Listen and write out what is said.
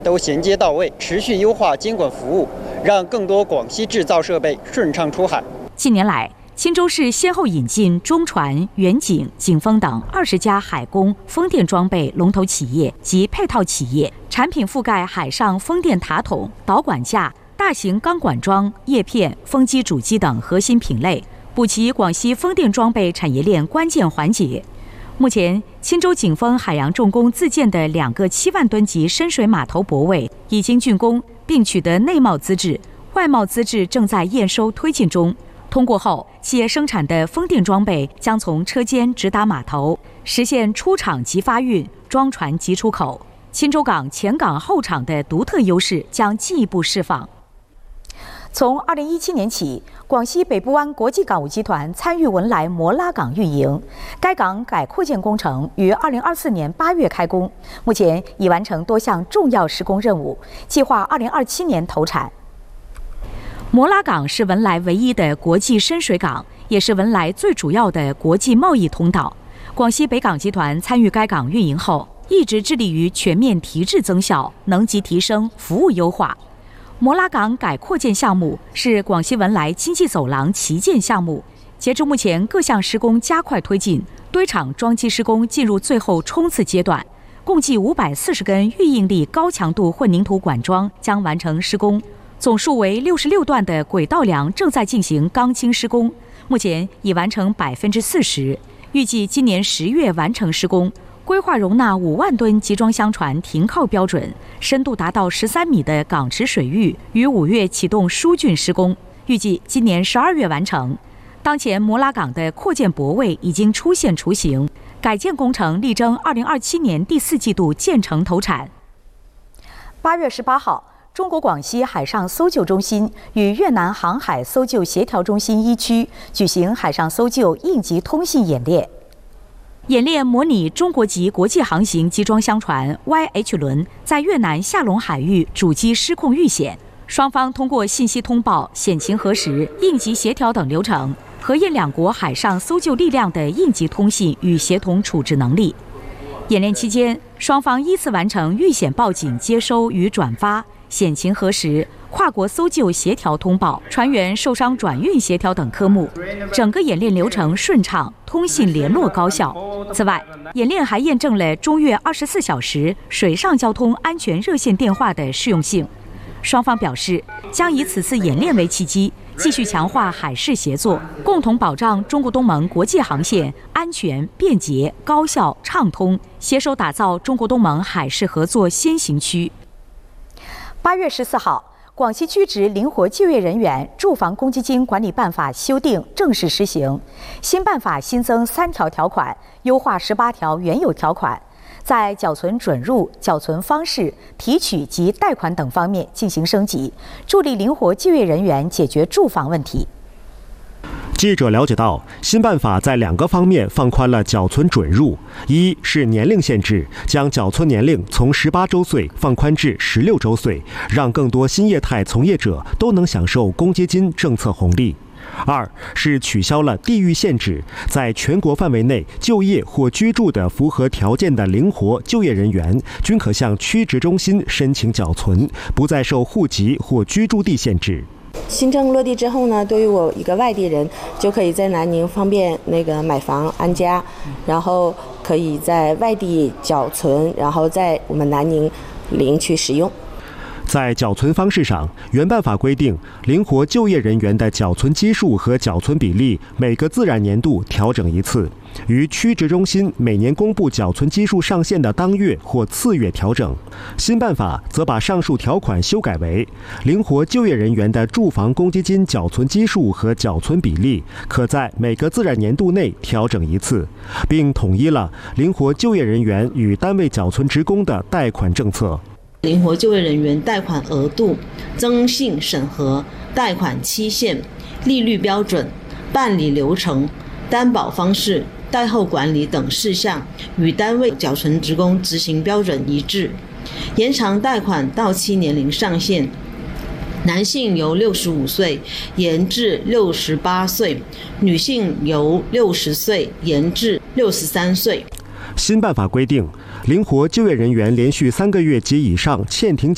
都衔接到位，持续优化监管服务，让更多广西制造设备顺畅出海。 近年来，钦州市先后引进中船、远景、景丰等20家海工、风电装备龙头企业及配套企业，产品覆盖海上风电塔筒、导管架、大型钢管桩、叶片、风机主机等核心品类，补齐广西风电装备产业链关键环节。目前，钦州景丰海洋重工自建的2个7万吨级深水码头泊位已经竣工，并取得内贸资质，外贸资质正在验收推进中。通过后，企业生产的风电装备将从车间直达码头，实现出厂即发运、装船即出口。钦州港前港后厂的独特优势将进一步释放。从2017年起，广西北部湾国际港务集团参与文莱摩拉港运营，该港改扩建工程于2024年8月开工，目前已完成多项重要施工任务，计划2027年投产。摩拉港是文莱唯一的国际深水港，也是文莱最主要的国际贸易通道。广西北港集团参与该港运营后，一直致力于全面提质增效、能级提升、服务优化。摩拉港改扩建项目是广西文莱经济走廊旗舰项目，截至目前，各项施工加快推进，堆场装机施工进入最后冲刺阶段，共计540根预应力高强度混凝土管桩将完成施工。总数为66段的轨道梁正在进行钢筋施工，目前已完成40%，预计今年10月完成施工。规划容纳5万吨集装箱船停靠标准，深度达到13米的港池水域于5月启动疏浚施工，预计今年12月完成。当前摩拉港的扩建泊位已经出现雏形，改建工程力争2027年第4季度建成投产。8月18号。中国广西海上搜救中心与越南航海搜救协调中心1区举行海上搜救应急通信演练。演练模拟中国籍国际航行集装箱船 YH 轮在越南下龙海域主机失控遇险，双方通过信息通报、险情核实、应急协调等流程，核验两国海上搜救力量的应急通信与协同处置能力。演练期间，双方依次完成遇险报警接收与转发、险情核实、跨国搜救协调通报、船员受伤转运协调等科目，整个演练流程顺畅，通信联络高效。此外，演练还验证了中越24小时水上交通安全热线电话的适用性。双方表示，将以此次演练为契机，继续强化海事协作，共同保障中国东盟国际航线安全、便捷、高效、畅通，携手打造中国东盟海事合作先行区。8月14号，广西区职灵活就业人员住房公积金管理办法修订正式施行。新办法新增3条条款，优化18条原有条款，在缴存准入、缴存方式、提取及贷款等方面进行升级，助力灵活就业人员解决住房问题。 记者了解到，新办法在2个方面放宽了缴存准入：一是年龄限制，将缴存年龄从18周岁放宽至16周岁，让更多新业态从业者都能享受公积金政策红利；二是取消了地域限制，在全国范围内就业或居住的符合条件的灵活就业人员，均可向区职中心申请缴存，不再受户籍或居住地限制。 新政落地之后呢，对于我一个外地人，就可以在南宁方便买房安家，然后可以在外地缴存，然后在我们南宁领取使用。 在缴存方式上，原办法规定，灵活就业人员的缴存基数和缴存比例每个自然年度调整一次，于区职中心每年公布缴存基数上限的当月或次月调整。新办法则把上述条款修改为，灵活就业人员的住房公积金缴存基数和缴存比例可在每个自然年度内调整一次，并统一了灵活就业人员与单位缴存职工的贷款政策。 灵活就业人员贷款额度、征信审核、贷款期限、利率标准、办理流程、担保方式、贷后管理等事项与单位缴存职工执行标准一致，延长贷款到期年龄上限，男性由65岁延至68岁，女性由60岁延至63岁。 新办法规定，灵活就业人员连续3个月及以上欠停